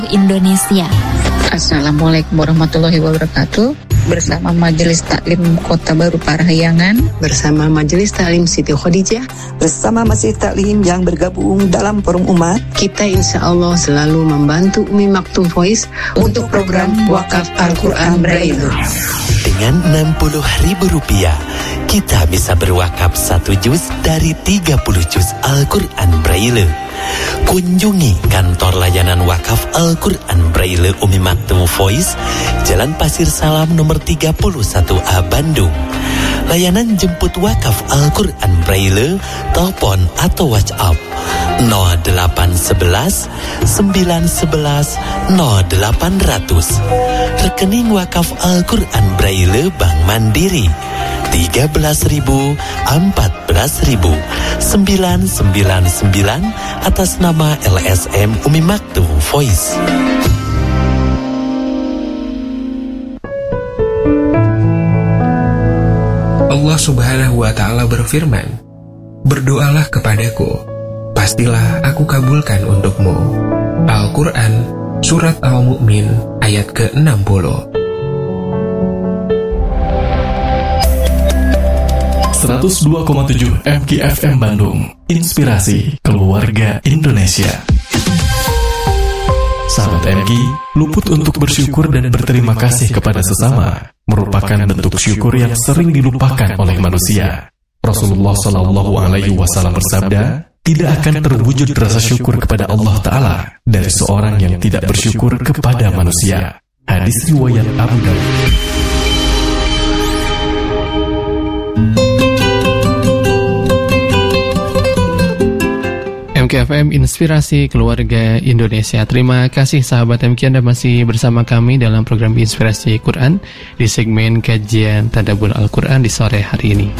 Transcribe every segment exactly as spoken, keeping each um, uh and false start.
Indonesia. Assalamualaikum warahmatullahi wabarakatuh. Bersama Majelis Taklim Kota Baru Parahyangan, bersama Majelis Taklim Siti Khadijah, bersama Majelis Taklim yang bergabung dalam Forum Umat, kita insya Allah selalu membantu Umi Maktum Voice untuk program Wakaf Al-Quran Braille. Dengan enam puluh ribu rupiah, kita bisa berwakaf satu juz dari tiga puluh juz Al-Quran Braille. Kunjungi kantor layanan wakaf Al-Quran Braille Umi Maktum Voice, Jalan Pasir Salam nomor tiga puluh satu A Bandung. Layanan jemput wakaf Al-Quran Braille, telepon atau WhatsApp nol delapan sebelas sembilan sebelas nol delapan ratus. Rekening wakaf Al-Quran Braille Bank Mandiri tiga belas ribu, empat belas ribu, sembilan sembilan sembilan atas nama L S M Umi Maktum Voice. Allah Subhanahu wa Ta'ala berfirman, "Berdoalah kepadaku, pastilah aku kabulkan untukmu." Al-Quran, Surat Al-Mu'min, ayat ke enam puluh. seratus dua koma tujuh M K F M Bandung, inspirasi keluarga Indonesia. Sahabat M K, luput untuk bersyukur dan berterima kasih kepada sesama merupakan bentuk syukur yang sering dilupakan oleh manusia. Rasulullah Shallallahu Alaihi Wasallam bersabda, tidak akan terwujud rasa syukur kepada Allah Ta'ala dari seorang yang tidak bersyukur kepada manusia. Hadis riwayat Abu Dawud. M K F M Inspirasi Keluarga Indonesia. Terima kasih sahabat M K, Anda masih bersama kami dalam program Inspirasi Quran di segmen kajian Tadabbur Al-Quran di sore hari ini.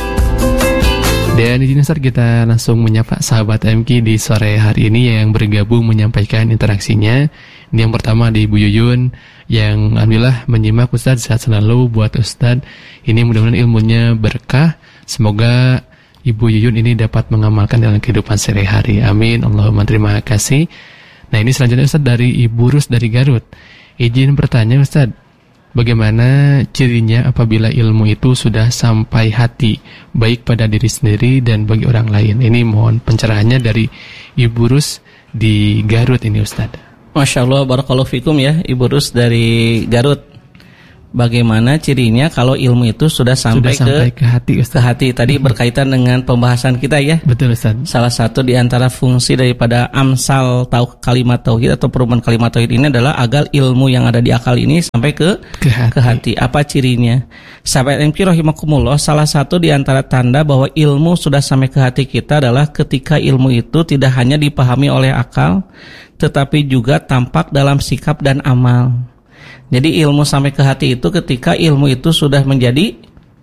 Dan di sini kita langsung menyapa sahabat M K di sore hari ini yang bergabung menyampaikan interaksinya. Ini yang pertama di Bu Yuyun yang alhamdulillah menyimak. Ustadz, sehat selalu buat Ustadz. Ini mudah-mudahan ilmunya berkah. Semoga Ibu Yuyun ini dapat mengamalkan dalam kehidupan sehari-hari. Amin. Allahumma terima kasih. Nah, ini selanjutnya Ustadz dari Ibu Rus dari Garut. Izin bertanya Ustadz, bagaimana cirinya apabila ilmu itu sudah sampai hati, baik pada diri sendiri dan bagi orang lain? Ini mohon pencerahannya dari Ibu Rus di Garut ini Ustadz. Masya Allah, barakallahu fikum ya Ibu Rus dari Garut. Bagaimana cirinya kalau ilmu itu sudah sampai, sudah sampai ke, ke hati Ustaz. Ke hati tadi hmm. berkaitan dengan pembahasan kita ya. Betul Ustaz. Salah satu di antara fungsi daripada amsal tau, kalimat tauhid atau perubahan kalimat tauhid ini adalah agar ilmu yang ada di akal ini sampai ke ke hati. Ke hati. Apa cirinya? Sahabat M K rahimakumullah, salah satu di antara tanda bahwa ilmu sudah sampai ke hati kita adalah ketika ilmu itu tidak hanya dipahami oleh akal, tetapi juga tampak dalam sikap dan amal. Jadi ilmu sampai ke hati itu ketika ilmu itu sudah menjadi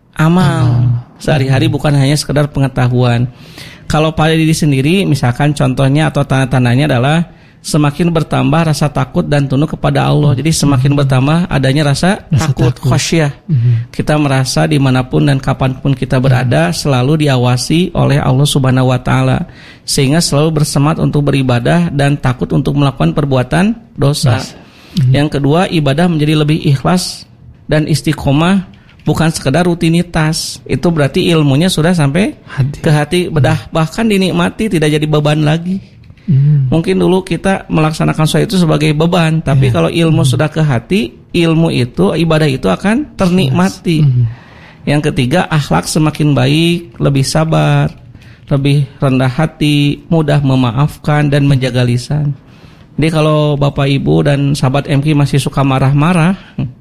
amal sehari-hari, bukan hanya sekedar pengetahuan. Kalau pada diri sendiri, misalkan contohnya atau tanda-tandanya adalah semakin bertambah rasa takut dan tunduk kepada Allah. Jadi semakin bertambah adanya rasa, rasa takut, khasyah. Mm-hmm. Kita merasa dimanapun dan kapanpun kita berada selalu diawasi oleh Allah Subhanahu Wa Taala, sehingga selalu bersemangat untuk beribadah dan takut untuk melakukan perbuatan dosa. Mas. Mm-hmm. Yang kedua, ibadah menjadi lebih ikhlas dan istiqomah, bukan sekedar rutinitas. Itu berarti ilmunya sudah sampai hati. Ke hati, bedah, bahkan dinikmati, tidak jadi beban lagi. Mm-hmm. Mungkin dulu kita melaksanakan sholat itu sebagai beban, tapi yeah. kalau ilmu mm-hmm. sudah ke hati, ilmu itu, ibadah itu akan ternikmati. Mm-hmm. Yang ketiga, akhlak semakin baik, lebih sabar, lebih rendah hati, mudah memaafkan dan menjaga lisan. Jadi kalau Bapak Ibu dan sahabat M K masih suka marah-marah,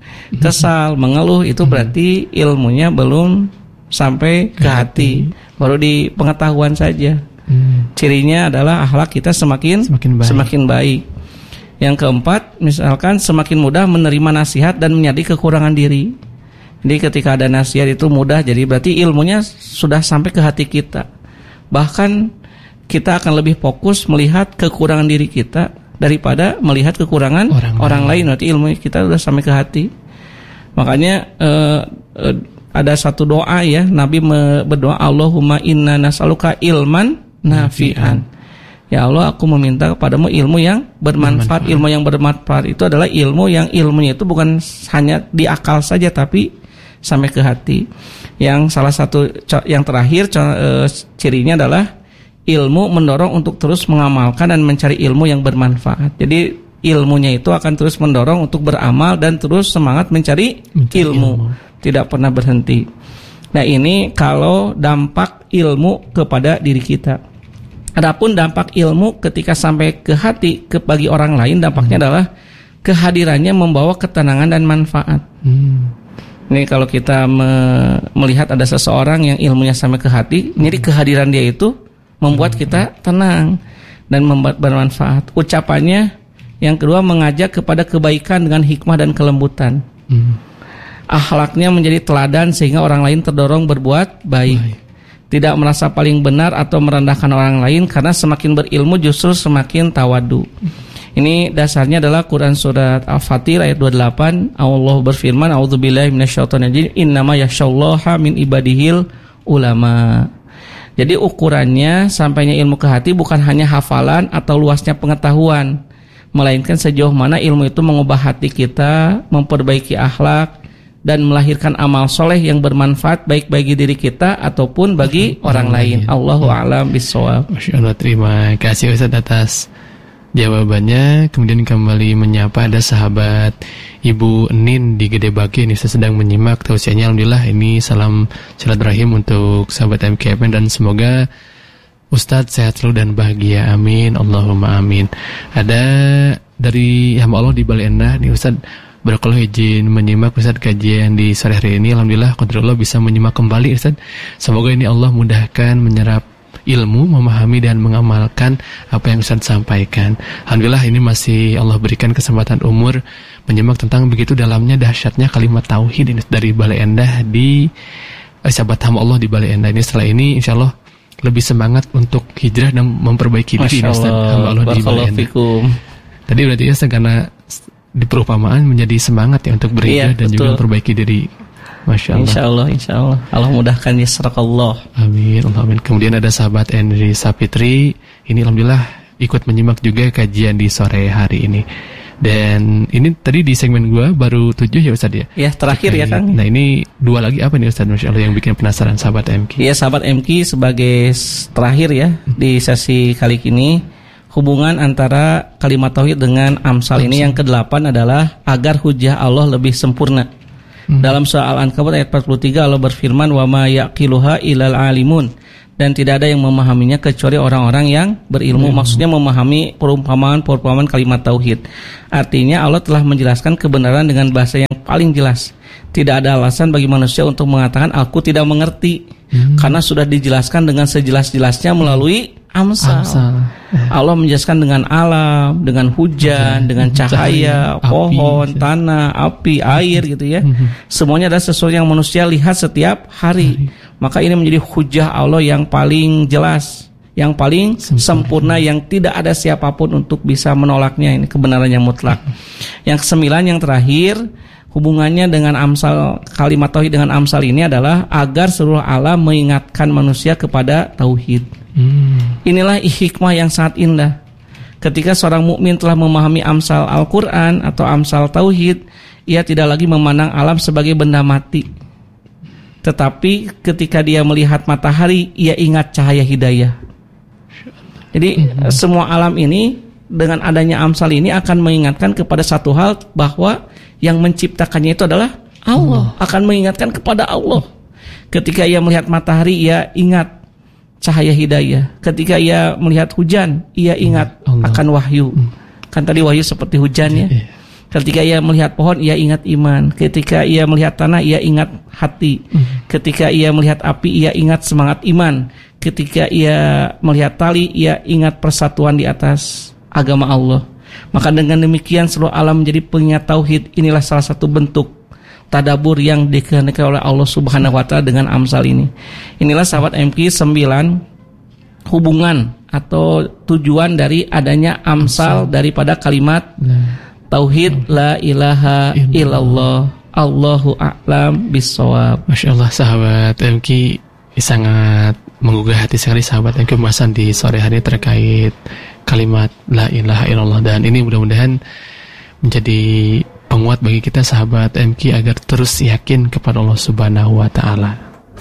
kesal, mengeluh, itu berarti ilmunya belum sampai ke hati, baru di pengetahuan saja. Cirinya adalah akhlak kita semakin semakin baik. semakin baik. Yang keempat, misalkan semakin mudah menerima nasihat dan menyadari kekurangan diri. Jadi ketika ada nasihat itu mudah, jadi berarti ilmunya sudah sampai ke hati kita. Bahkan kita akan lebih fokus melihat kekurangan diri kita daripada melihat kekurangan orang, orang lain. Berarti ilmu kita sudah sampai ke hati. Makanya eh, eh, ada satu doa ya, Nabi berdoa, Allahumma inna nas'aluka ilman nafi'an. Ya Allah, aku meminta kepadamu ilmu yang bermanfaat. bermanfaat. Ilmu yang bermanfaat itu adalah ilmu yang ilmunya itu bukan hanya di akal saja, tapi sampai ke hati. Yang salah satu yang terakhir e, cirinya adalah ilmu mendorong untuk terus mengamalkan dan mencari ilmu yang bermanfaat. Jadi ilmunya itu akan terus mendorong untuk beramal dan terus semangat mencari, mencari ilmu. ilmu. Tidak pernah berhenti. Nah, ini kalau dampak ilmu kepada diri kita. Adapun dampak ilmu ketika sampai ke hati ke bagi orang lain, dampaknya hmm. adalah kehadirannya membawa ketenangan dan manfaat. Hmm. Ini kalau kita me melihat ada seseorang yang ilmunya sampai ke hati, hmm. jadi kehadiran dia itu membuat hmm. kita tenang dan membuat bermanfaat. Ucapannya yang kedua mengajak kepada kebaikan dengan hikmah dan kelembutan. Hmm. Akhlaknya menjadi teladan sehingga orang lain terdorong berbuat baik. baik. Tidak merasa paling benar atau merendahkan orang lain, karena semakin berilmu justru semakin tawadu. Ini dasarnya adalah Quran surat Al-Fatir ayat dua puluh delapan. Allah berfirman, A'udzubillahi minasyaitonir rajim, innama yakhsyallaha min ibadihil ulama. Jadi ukurannya sampainya ilmu ke hati bukan hanya hafalan atau luasnya pengetahuan, melainkan sejauh mana ilmu itu mengubah hati kita, memperbaiki akhlak, dan melahirkan amal soleh yang bermanfaat baik bagi diri kita ataupun bagi orang lain. Allahu a'lam bishawab. Masya Allah, terima kasih Ustaz atas jawabannya. Kemudian kembali menyapa ada sahabat Ibu Nin di Gede Bage. Ini saya sedang menyimak tausiahnya. Alhamdulillah, ini salam silaturahim untuk sahabat M K F M dan semoga Ustadz sehat selalu dan bahagia. Amin. Allahumma amin. Ada dari hamba Allah di Bale Endah nih Ustadz, barakallahu izin menyimak Ustaz kajian di sore hari ini. Alhamdulillah qadarullah bisa menyimak kembali Ustaz. Semoga ini Allah mudahkan menyerap ilmu, memahami dan mengamalkan apa yang Ustaz sampaikan. Alhamdulillah ini masih Allah berikan kesempatan umur menyimak tentang begitu dalamnya dahsyatnya kalimat tauhid ini dari Bale Endah di eh, sahabat hamba Allah di Bale Endah ini. Setelah ini insyaallah lebih semangat untuk hijrah dan memperbaiki diri Ustaz hamba Allah di Bale Endah. Tadi berarti ya karena di perumpamaan menjadi semangat ya untuk beribadah iya, dan betul. juga memperbaiki diri. Masya Allah. Insya Allah, Insya Allah. Allah mudahkan yasrakallah. Amin, amin. Kemudian ada sahabat Henry Sapitri. Ini alhamdulillah ikut menyimak juga kajian di sore hari ini. Dan ini tadi di segmen gua baru tujuh ya Ustaz ya. Ya terakhir okay. ya Kang. Nah ini dua lagi apa nih Ustaz, Masya Allah, yang bikin penasaran sahabat M K. Iya sahabat M K sebagai terakhir ya di sesi kali ini. Hubungan antara kalimat tauhid dengan amsal ini yang kedelapan adalah agar hujah Allah lebih sempurna. Hmm. Dalam surah Al-Ankabut ayat empat puluh tiga Allah berfirman, wa ma yaqiluha illal alimun, dan tidak ada yang memahaminya kecuali orang-orang yang berilmu. Hmm. Maksudnya memahami perumpamaan-perumpamaan kalimat tauhid. Artinya Allah telah menjelaskan kebenaran dengan bahasa yang paling jelas. Tidak ada alasan bagi manusia untuk mengatakan aku tidak mengerti, hmm. karena sudah dijelaskan dengan sejelas-jelasnya melalui amsal. amsal. Allah menjelaskan dengan alam, dengan hujan, hujan dengan cahaya, cahaya pohon, api, tanah, api, air gitu ya. Semuanya adalah sesuatu yang manusia lihat setiap hari. hari. Maka ini menjadi hujah Allah yang paling jelas, yang paling sempurna, sempurna yang tidak ada siapapun untuk bisa menolaknya. Ini kebenaran yang mutlak. Yang kesembilan, yang terakhir, hubungannya dengan amsal, kalimat tauhid dengan amsal ini adalah agar seluruh alam mengingatkan manusia kepada tauhid. Hmm. Inilah hikmah yang sangat indah. Ketika seorang mukmin telah memahami amsal Al-Quran atau amsal tauhid, ia tidak lagi memandang alam sebagai benda mati. Tetapi ketika dia melihat matahari, ia ingat cahaya hidayah. Jadi hmm. semua alam ini dengan adanya amsal ini akan mengingatkan kepada satu hal, bahwa yang menciptakannya itu adalah Allah. Akan mengingatkan kepada Allah. Ketika ia melihat matahari, ia ingat cahaya hidayah. Ketika ia melihat hujan, ia ingat Allah. Akan wahyu. Kan tadi wahyu seperti hujan ya. Ketika ia melihat pohon, ia ingat iman. Ketika ia melihat tanah, ia ingat hati. Ketika ia melihat api, ia ingat semangat iman. Ketika ia melihat tali, ia ingat persatuan di atas agama Allah. Maka dengan demikian seluruh alam menjadi pengingat tauhid. Inilah salah satu bentuk tadabur yang dikehendaki oleh Allah Subhanahu wa taala dengan amsal ini. Inilah sahabat M K sembilan hubungan atau tujuan dari adanya amsal, amsal. daripada kalimat tauhid la ilaha illallah. Allahu a'lam bishawab. Masya Allah sahabat M K, sangat menggugah hati sekali sahabat yang pembahasan di sore hari terkait kalimat la ilaha illallah, dan ini mudah-mudahan menjadi penguat bagi kita sahabat M K agar terus yakin kepada Allah Subhanahu wa taala.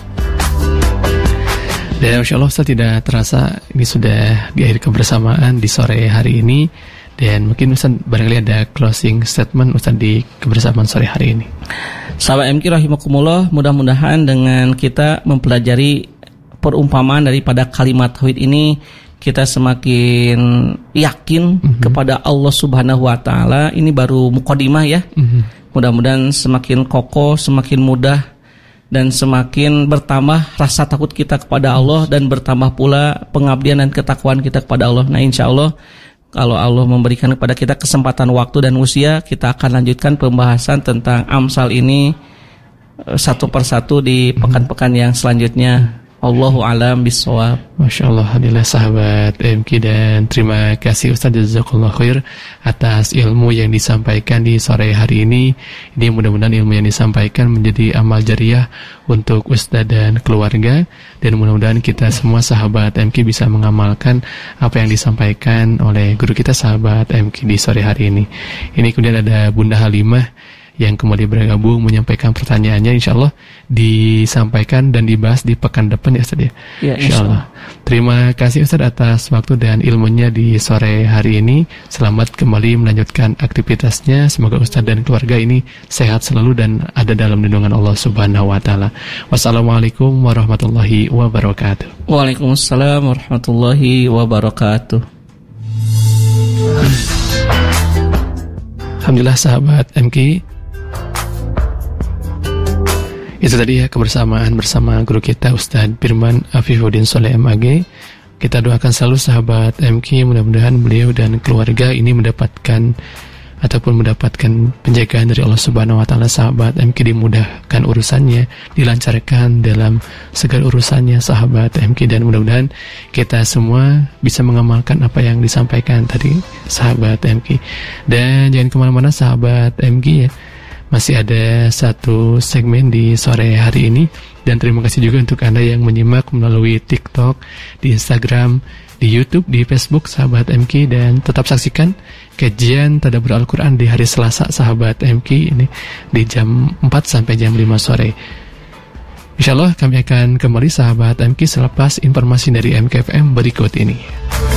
Dan Masya Allah, Ustaz, tidak terasa ini sudah di akhir kebersamaan di sore hari ini. Dan mungkin Ustaz barangkali ada closing statement Ustaz di kebersamaan sore hari ini. Sahabat M K rahimakumullah, mudah-mudahan dengan kita mempelajari perumpamaan daripada kalimat tauhid ini, kita semakin yakin mm-hmm. kepada Allah Subhanahu wa taala. Ini baru mukadimah ya. Mm-hmm. Mudah-mudahan semakin kokoh, semakin mudah, dan semakin bertambah rasa takut kita kepada Allah, dan bertambah pula pengabdian dan ketakwaan kita kepada Allah. Nah, insya Allah kalau Allah memberikan kepada kita kesempatan waktu dan usia, kita akan lanjutkan pembahasan tentang Amsal ini satu persatu di pekan-pekan yang selanjutnya. Allahu a'lam bishawab. Masya Allah, alhamdulillah sahabat M K, dan terima kasih Ustaz jazakallah khair atas ilmu yang disampaikan di sore hari ini. Ini mudah-mudahan ilmu yang disampaikan menjadi amal jariah untuk Ustaz dan keluarga, dan mudah-mudahan kita semua sahabat M K bisa mengamalkan apa yang disampaikan oleh guru kita sahabat M K di sore hari ini. Ini kemudian ada Bunda Halimah yang kembali bergabung menyampaikan pertanyaannya, insya Allah disampaikan dan dibahas di pekan depan ya Ustaz ya, ya insya Allah. Terima kasih Ustaz atas waktu dan ilmunya di sore hari ini. Selamat kembali melanjutkan aktivitasnya. Semoga Ustaz dan keluarga ini sehat selalu dan ada dalam lindungan Allah Subhanahu wa taala. Wassalamualaikum warahmatullahi wabarakatuh. Waalaikumsalam warahmatullahi wabarakatuh. Alhamdulillah sahabat M K, itu tadi ya kebersamaan bersama guru kita Ustaz Firman Afifuddin Soleh M A G. Kita doakan selalu sahabat M K, mudah-mudahan beliau dan keluarga ini mendapatkan ataupun mendapatkan penjagaan dari Allah Subhanahu wa taala. Sahabat M K dimudahkan urusannya, dilancarkan dalam segala urusannya sahabat M K, dan mudah-mudahan kita semua bisa mengamalkan apa yang disampaikan tadi sahabat M K. Dan jangan kemana-mana sahabat M K ya, masih ada satu segmen di sore hari ini. Dan terima kasih juga untuk Anda yang menyimak melalui TikTok, di Instagram, di YouTube, di Facebook sahabat M K. Dan tetap saksikan kajian Tadabbur Al-Quran di hari Selasa sahabat M K ini di jam empat sampai jam lima sore. Insyaallah kami akan kembali sahabat M K selepas informasi dari M K F M berikut ini.